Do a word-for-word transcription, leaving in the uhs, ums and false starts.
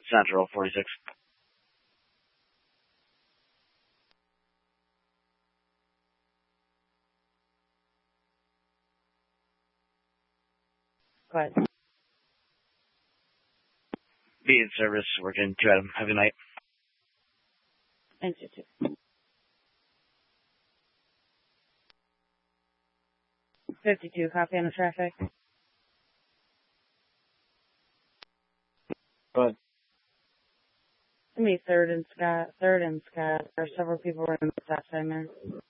Central, forty-six. Go ahead. Be in service, working two Adam. Have a good night. Thanks, you too. fifty-two, copy on the traffic. Go ahead. Give me third and Scott. Third and Scott. There are several people running the stop sign there.